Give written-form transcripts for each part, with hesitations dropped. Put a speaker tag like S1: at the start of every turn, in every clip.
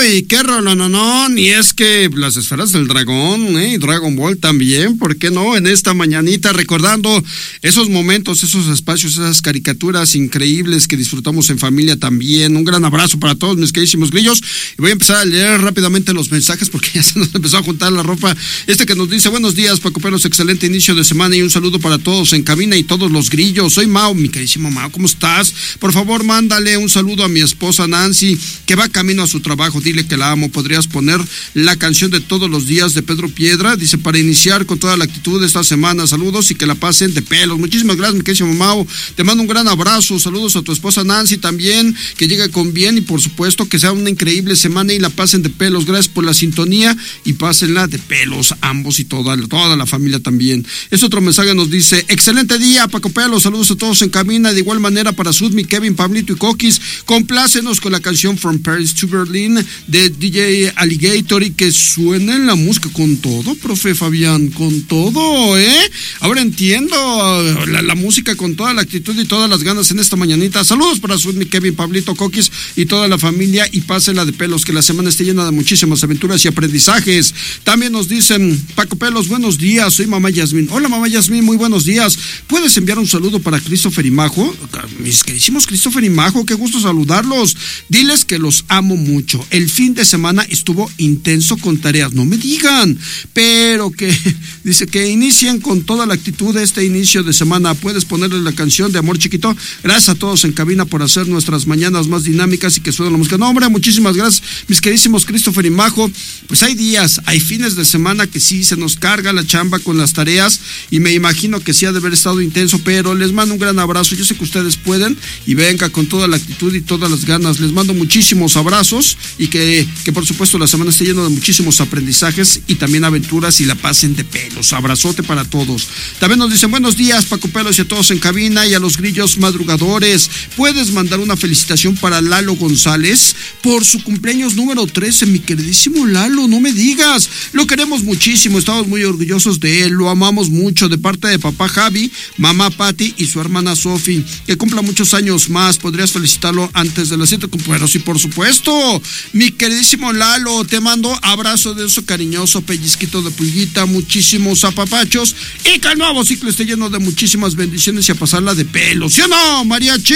S1: ¡Ay, qué rolononón! Y es que las esferas del dragón, Dragon Ball también, ¿por qué no? En esta mañanita recordando esos momentos, esos espacios, esas caricaturas increíbles que disfrutamos en familia también. Un gran abrazo para todos mis queridísimos grillos. Y voy a empezar a leer rápidamente los mensajes porque ya se nos empezó a juntar la ropa. Que nos dice: buenos días, Paco Pelos, excelente inicio de semana y un saludo para todos en cabina y todos los grillos. Soy Mao, mi queridísimo Mao, ¿cómo estás? Por favor, mándale un saludo a mi esposa Nancy, que va camino a su trabajo. Dile que la amo. ¿Podrías poner la canción de Todos los Días de Pedro Piedra? Dice, para iniciar con toda la actitud de esta semana. Saludos y que la pasen de pelos. Muchísimas gracias, mi queridísimo Mao. Te mando un gran abrazo. Saludos a tu esposa Nancy también, que llegue con bien y por supuesto que sea una increíble semana y la pasen de pelos. Gracias por la sintonía y pásenla de pelos ambos y toda la familia también. Otro mensaje nos dice: excelente día, Paco Pelos, saludos a todos en cabina, de igual manera para Sudmi, Kevin, Pablito y Coquis. Complácenos con la canción From Paris to Berlin de DJ Alligator y que suene la música con todo, profe Fabián, con todo, ahora entiendo la música con toda la actitud y todas las ganas en esta mañanita. Saludos para Sudmi, Kevin, Pablito, Coquis y toda la familia y pásenla de pelos, que la semana esté llena de muchísimas aventuras y aprendizajes. También nos dicen: Paco Pelos, buenos días, soy mamá Yasmín. Hola mamá Yasmín, muy buenos días. ¿Puedes enviar un saludo para Christopher y Majo? Mis queridísimos Christopher y Majo, qué gusto saludarlos. Diles que los amo mucho. El fin de semana estuvo intenso con tareas, no me digan, pero que dice que inicien con toda la actitud de este inicio de semana. ¿Puedes ponerle la canción de Amor Chiquito? Gracias a todos en cabina por hacer nuestras mañanas más dinámicas y que suene la música. No, hombre, muchísimas gracias, mis queridísimos Christopher y Majo. Pues hay días, hay fines de semana que sí se nos carga la chamba con las tareas y me imagino que sí ha de haber estado intenso, pero les mando un gran abrazo. Yo sé que ustedes pueden y venga con toda la actitud y todas las ganas. Les mando muchísimos abrazos y que por supuesto la semana esté llena de muchísimos aprendizajes y también aventuras y la pasen de pelos. Abrazote para todos. También nos dicen: buenos días, Paco Pelos, y a todos en cabina y a los grillos madrugadores. ¿Puedes mandar una felicitación para Lalo González por su cumpleaños número 13? Mi queridísimo Lalo, no me digas. Lo queremos muchísimo, estamos muy orgullosos de él, lo amamos mucho, de parte de papá Javi, mamá Patti y su hermana Sofi. Que cumpla muchos años más. ¿Podrías felicitarlo antes de las 7? Pero sí, por supuesto. Mi queridísimo Lalo, te mando abrazo de oso cariñoso, pellizquito de pulguita, muchísimos apapachos y que el nuevo ciclo esté lleno de muchísimas bendiciones y a pasarla de pelo. ¿Sí o no, mariachi?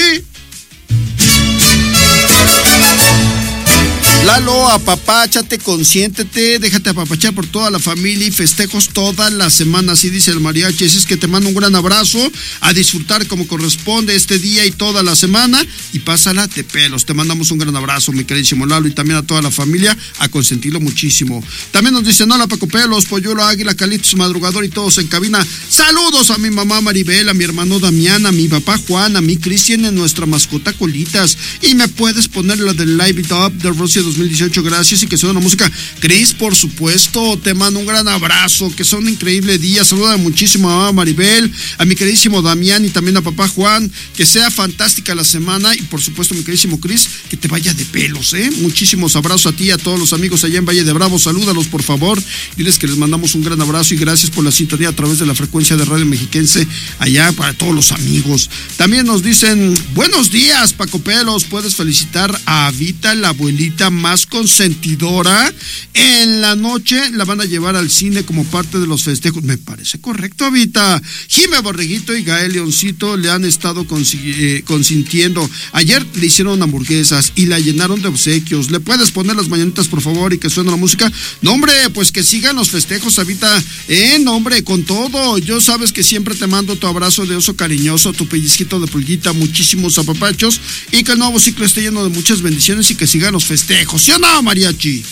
S1: Lalo, apapáchate, consiéntete, déjate apapachar por toda la familia y festejos toda la semana, así dice el mariachi. Así es que te mando un gran abrazo, a disfrutar como corresponde este día y toda la semana y pásala de pelos. Te mandamos un gran abrazo, mi queridísimo Lalo, y también a toda la familia, a consentirlo muchísimo. También nos dicen: hola Paco Pelos, Polluelo, Águila, Calitos, Madrugador y todos en cabina. Saludos a mi mamá Maribel, a mi hermano Damián, a mi papá Juan, a mi Cristian, en nuestra mascota Colitas. Y me puedes poner la del Live It Up de Rusia 2018, gracias, y que suene la música. Cris, por supuesto, te mando un gran abrazo, que son un increíble día. Saluda muchísimo a Maribel, a mi queridísimo Damián y también a papá Juan. Que sea fantástica la semana y por supuesto, mi queridísimo Cris, que te vaya de pelos, Muchísimos abrazos a ti y a todos los amigos allá en Valle de Bravo. Salúdalos, por favor. Diles que les mandamos un gran abrazo y gracias por la sintonía a través de la frecuencia de Radio Mexiquense allá para todos los amigos. También nos dicen: buenos días, Paco Pelos, puedes felicitar a Vita, la abuelita más consentidora. En la noche la van a llevar al cine como parte de los festejos. Me parece correcto, Vita. Jime Borreguito y Gael Leoncito le han estado consintiendo. Ayer le hicieron hamburguesas y la llenaron de obsequios. ¿Le puedes poner las mañanitas, por favor, y que suene la música? No, hombre, pues que sigan los festejos, Vita. No, hombre, con todo. Yo sabes que siempre te mando tu abrazo de oso cariñoso, tu pellizquito de pulguita, muchísimos apapachos y que el nuevo ciclo esté lleno de muchas bendiciones y que sigan los festejos. ¿Sí o no, mariachi?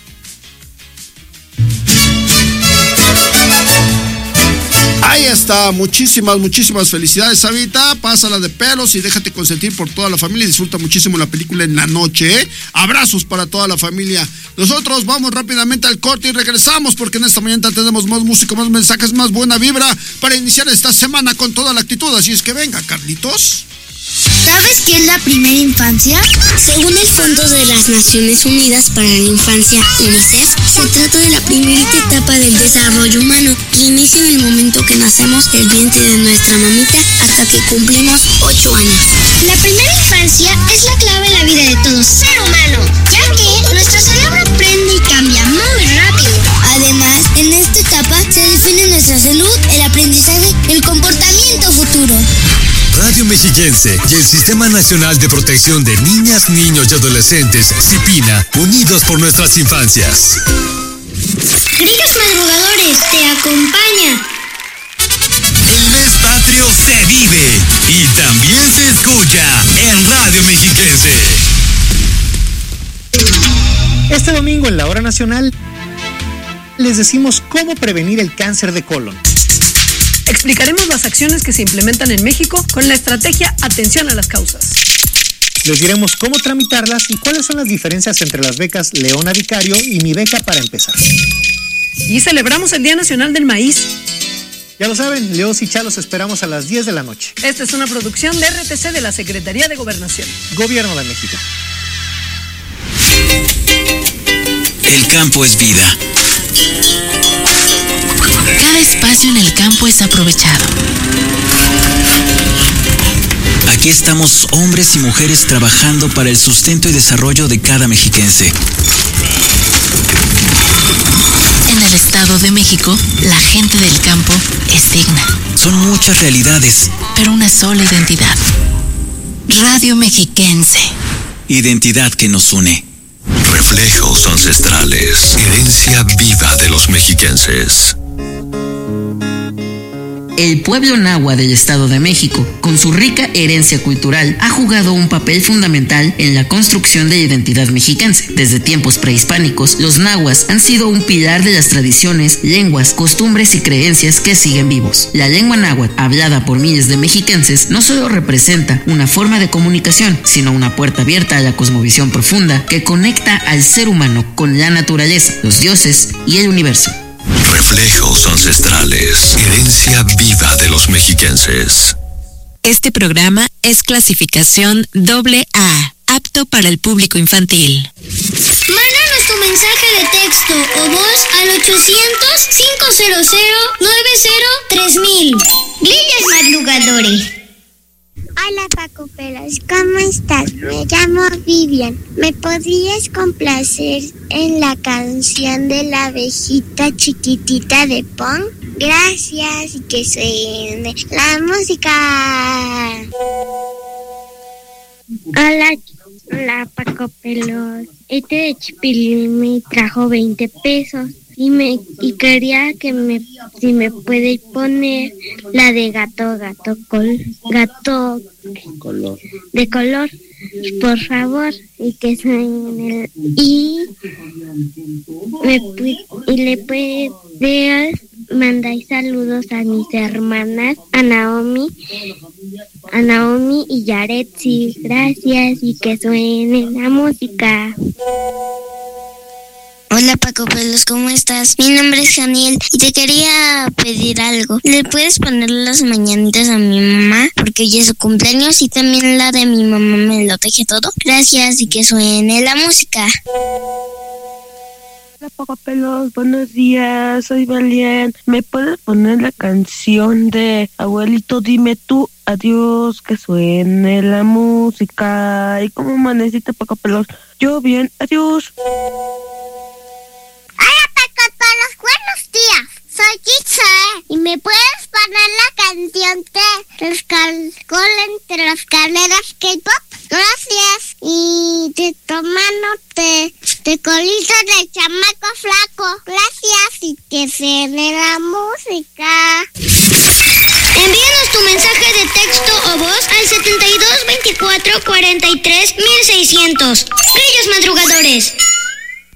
S1: Ahí está, muchísimas felicidades, Sabita. Pásala de pelos y déjate consentir por toda la familia y disfruta muchísimo la película en la noche, Abrazos para toda la familia. Nosotros vamos rápidamente al corte y regresamos porque en esta mañana tenemos más música, más mensajes, más buena vibra para iniciar esta semana con toda la actitud. Así es que venga, Carlitos.
S2: ¿Sabes qué es la primera infancia? Según el Fondo de las Naciones Unidas para la Infancia, UNICEF, se trata de la primera etapa del desarrollo humano que inicia en el momento que nacemos del vientre de nuestra mamita hasta que cumplimos 8 años.
S3: La primera infancia es la clave en la vida de todo ser humano, ya que nuestro cerebro Mexiquense y el Sistema Nacional de Protección de Niñas, Niños y Adolescentes, CIPINA, unidos por nuestras infancias.
S2: Grillos Madrugadores te acompaña.
S3: El mes patrio se vive y también se escucha en Radio Mexiquense.
S4: Este domingo en la Hora Nacional les decimos cómo prevenir el cáncer de colon.
S5: Explicaremos las acciones que se implementan en México con la estrategia Atención a las Causas.
S4: Les diremos cómo tramitarlas y cuáles son las diferencias entre las becas Leona Vicario y Mi Beca para Empezar.
S5: Y celebramos el Día Nacional del Maíz.
S4: Ya lo saben, Leos y Chalos esperamos a las 10 de la noche.
S5: Esta es una producción de RTC de la Secretaría de Gobernación.
S4: Gobierno de México.
S3: El campo es vida.
S6: Cada espacio en el campo es aprovechado.
S3: Aquí estamos hombres y mujeres trabajando para el sustento y desarrollo de cada mexiquense.
S6: En el Estado de México, la gente del campo es digna.
S3: Son muchas realidades,
S6: pero una sola identidad. Radio Mexiquense.
S3: Identidad que nos une.
S7: Reflejos ancestrales. Herencia viva de los mexiquenses.
S8: El pueblo náhuatl del Estado de México, con su rica herencia cultural, ha jugado un papel fundamental en la construcción de la identidad mexiquense. Desde tiempos prehispánicos, los nahuas han sido un pilar de las tradiciones, lenguas, costumbres y creencias que siguen vivos. La lengua náhuatl, hablada por miles de mexiquenses, no solo representa una forma de comunicación, sino una puerta abierta a la cosmovisión profunda que conecta al ser humano con la naturaleza, los dioses y el universo.
S7: Reflejos ancestrales. Herencia viva de los mexiquenses.
S6: Este programa es clasificación AA, apto para el público infantil.
S2: Mándanos tu mensaje de texto o voz al 800-500-903000. Grillos Madrugadores.
S9: Hola Paco Pelos, ¿cómo estás? Me llamo Vivian. ¿Me podrías complacer en la canción de la abejita chiquitita de Pong? Gracias, y que suene la música. Hola Paco Pelos. Este de Chipilín me trajo 20 pesos. Y quería que si me puede poner la de gato de color, por favor, y que suene y le puedes mandar saludos a mis hermanas, a Naomi y Yaretsi. Gracias, y que suene la música.
S2: Hola Paco Pelos, ¿cómo estás? Mi nombre es Janiel y te quería pedir algo. ¿Le puedes poner las mañanitas a mi mamá? Porque hoy es su cumpleaños y también la de mi mamá me lo teje todo. Gracias, y que suene la música.
S10: Hola Paco Pelos, buenos días, soy Valien. ¿Me puedes poner la canción de Abuelito Dime Tú? Adiós, que suene la música. ¿Y cómo amaneciste, Paco Pelos? Yo bien, adiós.
S9: Hola Paco Pelos, buenos días. Soy Giselle y me puedes poner la canción de los entre las carreras K-pop. Gracias. Y de tu mano de colito de chamaco flaco. Gracias, y que suene la música.
S2: Envíanos tu mensaje de texto o voz al 7224431600. Grillos Madrugadores.